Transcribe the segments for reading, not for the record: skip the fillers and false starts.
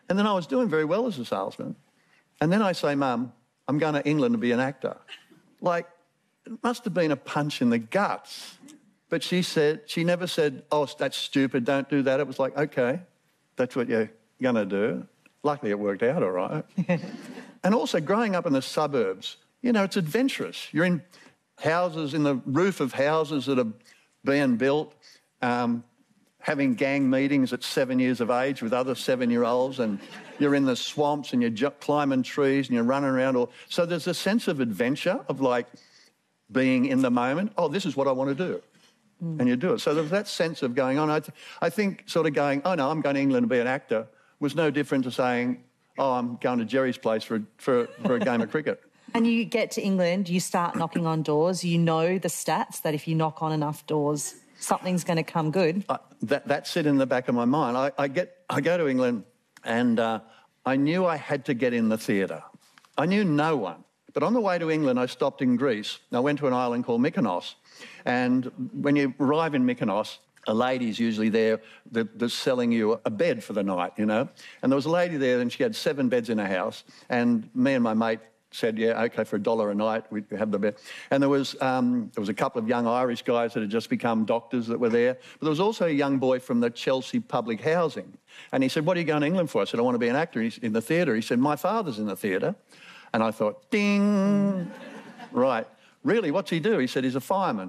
And then I was doing very well as a salesman. And then I say, Mum, I'm going to England to be an actor. Like, it must have been a punch in the guts. But she never said, oh, that's stupid, don't do that. It was like, OK, that's what you're going to do. Luckily, it worked out all right. And also, growing up in the suburbs, you know, it's adventurous. You're in houses, in the roof of houses that are being built, having gang meetings at 7 years of age with other 7-year-olds, and you're in the swamps and you're climbing trees and you're running around. So there's a sense of adventure, of like being in the moment. Oh, this is what I want to do. And you do it. So there's that sense of going on. I think sort of going, oh, no, I'm going to England to be an actor was no different to saying, oh, I'm going to Jerry's place for a game of cricket. And you get to England, you start knocking on doors, you know the stats that if you knock on enough doors, something's going to come good. That's it in the back of my mind. I go to England and I knew I had to get in the theatre. I knew no one. But on the way to England, I stopped in Greece. I went to an island called Mykonos. And when you arrive in Mykonos, a lady's usually there that's selling you a bed for the night, you know. And there was a lady there and she had 7 beds in her house. And me and my mate said, yeah, OK, for $1 a night, we'd have the bed. And there was a couple of young Irish guys that had just become doctors that were there. But there was also a young boy from the Chelsea Public Housing. And he said, what are you going to England for? I said, I want to be an actor in the theatre. He said, my father's in the theatre. And I thought, ding. Right. Really, what's he do? He said, he's a fireman.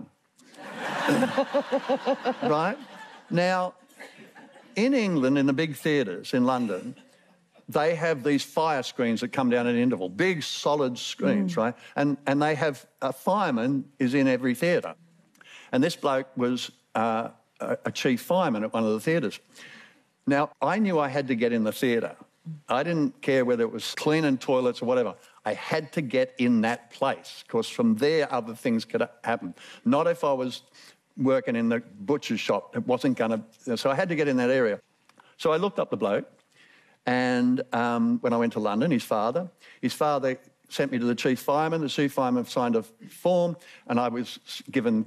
Right? Now, in England, in the big theatres in London, they have these fire screens that come down at an interval, big, solid screens, right? And they have a fireman is in every theatre. And this bloke was a chief fireman at one of the theatres. Now, I knew I had to get in the theatre. I didn't care whether it was cleaning toilets or whatever. I had to get in that place, because from there other things could happen. Not if I was working in the butcher's shop. It wasn't going to... So I had to get in that area. So I looked up the bloke, and when I went to London, his father sent me to the chief fireman. The chief fireman signed a form, and I was given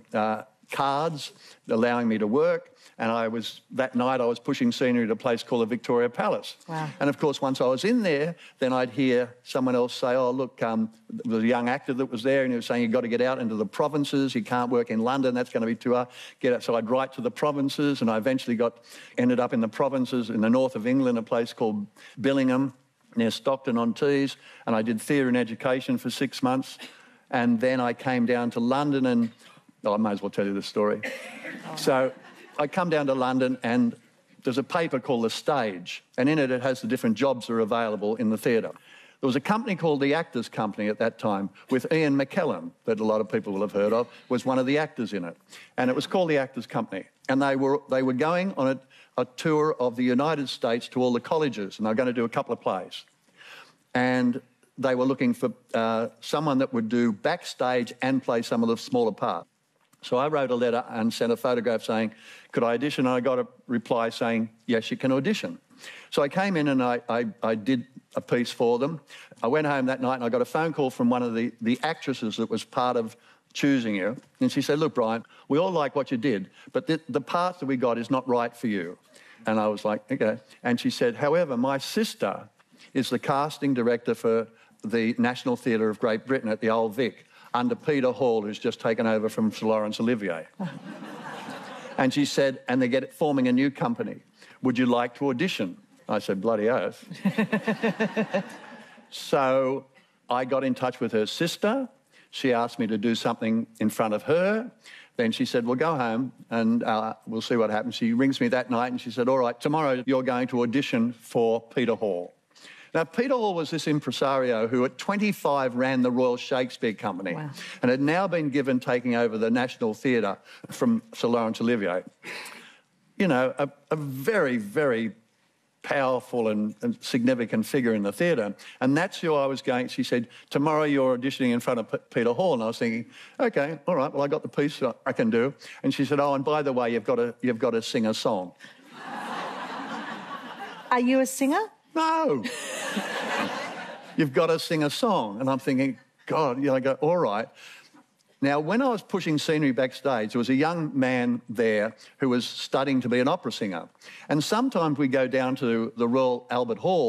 cards allowing me to work. And that night I was pushing scenery to a place called the Victoria Palace. Wow. And of course, once I was in there, then I'd hear someone else say, oh, look, there was a young actor that was there and he was saying, you've got to get out into the provinces. You can't work in London. That's going to be too hard. Get out. So I'd write to the provinces, and I eventually ended up in the provinces in the north of England, a place called Billingham, near Stockton-on-Tees. And I did theatre and education for 6 months. And then I came down to London and... Oh, I may as well tell you the story. So... I come down to London and there's a paper called The Stage, and in it has the different jobs that are available in the theatre. There was a company called the Actors Company at that time with Ian McKellen, that a lot of people will have heard of, was one of the actors in it. And it was called the Actors Company. And they were going on a tour of the United States to all the colleges, and they were going to do a couple of plays. And they were looking for someone that would do backstage and play some of the smaller parts. So I wrote a letter and sent a photograph saying, could I audition? And I got a reply saying, yes, you can audition. So I came in and I did a piece for them. I went home that night and I got a phone call from one of the actresses that was part of choosing you. And she said, look, Brian, we all like what you did, but the part that we got is not right for you. And I was like, okay. And she said, however, my sister is the casting director for the National Theatre of Great Britain at the Old Vic, under Peter Hall, who's just taken over from Sir Laurence Olivier. And she said, and they're forming a new company. Would you like to audition? I said, bloody oath. So I got in touch with her sister. She asked me to do something in front of her. Then she said, well, go home and we'll see what happens. She rings me that night and she said, all right, tomorrow you're going to audition for Peter Hall. Now, Peter Hall was this impresario who at 25 ran the Royal Shakespeare Company. Wow. And had now been taking over the National Theatre from Sir Laurence Olivier. You know, a very, very powerful and significant figure in the theatre. And that's who I was going. She said, tomorrow you're auditioning in front of Peter Hall. And I was thinking, OK, all right, well, I got the piece I can do. And she said, oh, and by the way, you've got to sing a song. Are you a singer? No. You've got to sing a song. And I'm thinking, God, you know, I go, all right. Now, when I was pushing scenery backstage, there was a young man there who was studying to be an opera singer. And sometimes we go down to the Royal Albert Hall